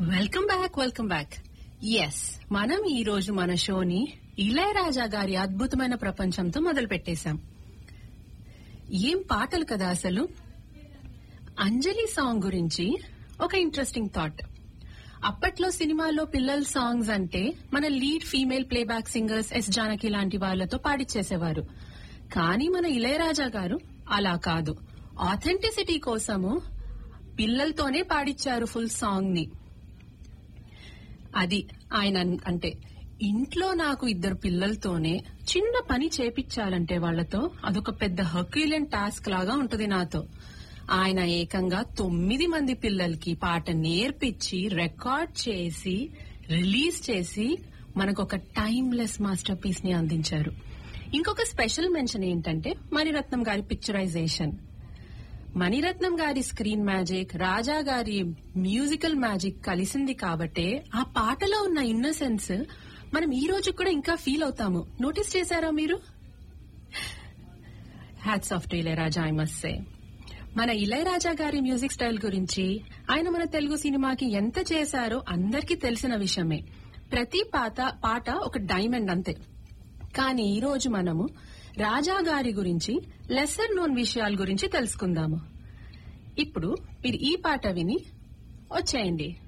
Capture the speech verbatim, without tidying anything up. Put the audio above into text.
Welcome back welcome back yes మనం ఈ రోజు మన షోని ఇళయరాజా గారి అద్భుతమైన ప్రపంచంతో మొదలు పెట్టేశాం. ఏం పాటలు కదా అసలు. అంజలి సాంగ్ గురించి ఒక ఇంట్రెస్టింగ్ థాట్. అప్పట్లో సినిమాల్లో పిల్లల సాంగ్స్ అంటే మన lead female playback singers yes Janaki లాంటి వాళ్లతో పాడిచ్చేసేవారు. కానీ మన ఇళయరాజా గారు అలా కాదు. ఆథెంటిసిటీ కోసము పిల్లలతోనే పాడిచ్చారు ఫుల్ సాంగ్ ని. అది ఆయన అంటే ఇంట్లో నాకు ఇద్దరు పిల్లలతోనే చిన్న పని చేపించాలంటే వాళ్లతో అదొక పెద్ద హర్క్యులియన్ టాస్క్ లాగా ఉంటది నాతో. ఆయన ఏకంగా తొమ్మిది మంది పిల్లలకి పాట నేర్పించి రికార్డ్ చేసి రిలీజ్ చేసి మనకొక టైమ్లెస్ మాస్టర్ పీస్ ని అందించారు. ఇంకొక స్పెషల్ మెన్షన్ ఏంటంటే మణిరత్నం గారి పిక్చరైజేషన్. మణిరత్నం గారి స్క్రీన్ మ్యాజిక్, రాజా గారి మ్యూజికల్ మ్యాజిక్ కలిసింది కాబట్టే ఆ పాటలో ఉన్న ఇన్నసెన్స్ మనం ఈ రోజు కూడా ఇంకా ఫీల్ అవుతాము. నోటీస్ చేశారా మీరు? Hats off to Ilaiyaraaja, I must say. మన ఇళయరాజా గారి మ్యూజిక్ స్టైల్ గురించి, ఆయన మన తెలుగు సినిమాకి ఎంత చేశారో అందరికీ తెలిసిన విషయమే. ప్రతి పాట పాట ఒక డైమండ్ అంతే. కానీ ఈ రోజు మనము రాజా గారి గురించి లెసర్ నోన్ విషయాల గురించి తెలుసుకుందాము. ఇప్పుడు మీరు ఈ పాట విని వచ్చేయండి.